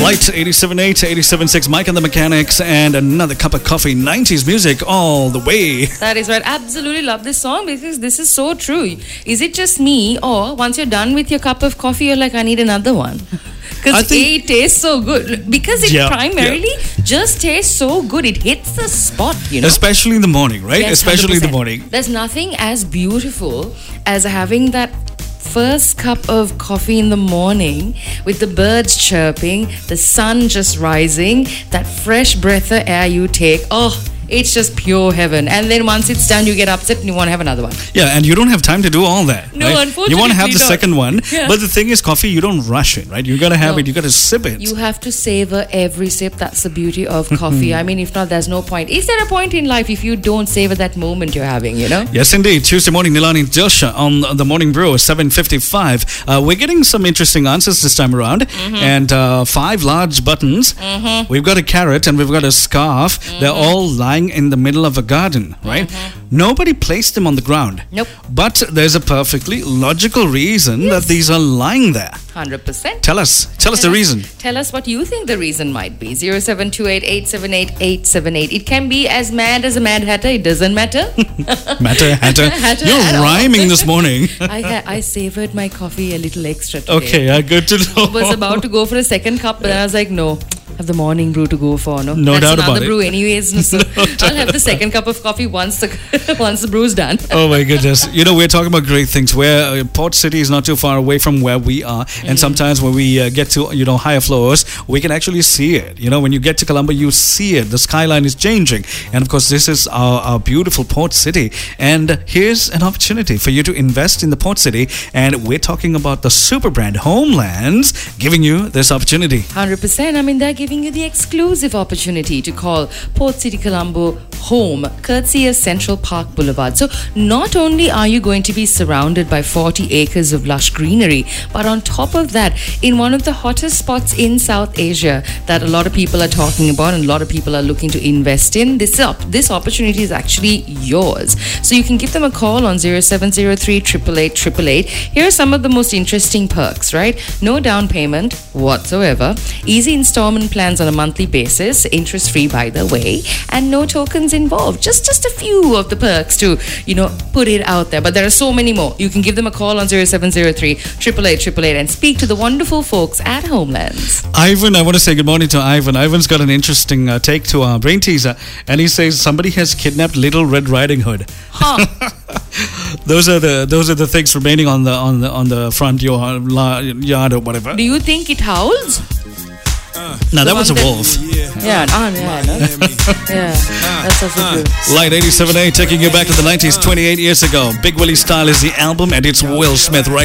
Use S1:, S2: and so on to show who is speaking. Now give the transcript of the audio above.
S1: Light 87.8, 87.6, Mike and the Mechanics, and another cup of coffee. 90s music all the way.
S2: That is right. Absolutely love this song because this is so true. Is it just me, or once you're done with your cup of coffee, you're like, I need another one? Because it tastes so good. Because it primarily just tastes so good. It hits the spot, you know.
S1: Especially in the morning, right?
S2: Yes,
S1: Especially
S2: 100%.
S1: in the morning.
S2: There's nothing as beautiful as having that first cup of coffee in the morning with the birds chirping, the sun just rising, that fresh breath of air you take. Oh, it's just pure heaven. And then once it's done, you get upset and you want to have another one.
S1: Yeah, and you don't have time to do all that.
S2: No,
S1: right?
S2: unfortunately
S1: you want to have the
S2: not.
S1: second one.
S2: Yeah.
S1: But the thing is, coffee, you don't rush it, right? You got to have it. You got to sip it.
S2: You have to savor every sip. That's the beauty of coffee. I mean, if not, there's no point. Is there a point in life if you don't savor that moment you're having, you know?
S1: Yes, indeed. Tuesday morning, Nilani Dilsha on the Morning Brew, 7:55. We're getting some interesting answers this time around. And 5 large buttons. We've got a carrot and we've got a scarf. They're all lying in the middle of a garden, right? Nobody placed them on the ground.
S2: Nope.
S1: But there's a perfectly logical reason that these are lying there.
S2: 100%.
S1: Tell us the reason.
S2: Tell us what you think the reason might be. 0728-878-878. It can be as mad as a Mad Hatter. It doesn't matter.
S1: Matter, Hatter. You're rhyming this morning.
S2: I savored my coffee a little extra today.
S1: Okay, good to know.
S2: I was about to go for a second cup, but then I was like, no. Have the morning brew to go for, no?
S1: No
S2: That's
S1: doubt about
S2: another
S1: it.
S2: brew anyways. So I'll have the second cup of coffee once the brew's done.
S1: Oh my goodness. You know, we're talking about great things where Port City is not too far away from where we are. And sometimes when we get to, higher floors, we can actually see it. You know, when you get to Colombo, you see it. The skyline is changing. And of course, this is our beautiful Port City. And here's an opportunity for you to invest in the Port City. And we're talking about the super brand Homelands giving you this opportunity.
S2: 100%. I mean, they're giving you the exclusive opportunity to call Port City Colombo home, courtesy of Central Park Boulevard. So not only are you going to be surrounded by 40 acres of lush greenery, but on top of that, in one of the hottest spots in South Asia that a lot of people are talking about and a lot of people are looking to invest in, this opportunity is actually yours. So you can give them a call on 0703 888 Here are some of the most interesting perks, right? No down payment whatsoever, easy installment plans on a monthly basis, interest-free by the way, and no tokens involved. Just a few of the perks to, put it out there. But there are so many more. You can give them a call on 0703 888 and speak to the wonderful folks at Homelands.
S1: Ivan, I want to say good morning to Ivan. Ivan's got an interesting take to our brain teaser, and he says somebody has kidnapped Little Red Riding Hood.
S2: Huh.
S1: Those are the things remaining on the front yard or whatever.
S2: Do you think it howls?
S1: No, that was a wolf.
S2: Yeah, that's also true.
S1: Light 87.8 taking you back to the 90s, 28 years ago. Big Willie Style is the album, and it's Will Smith right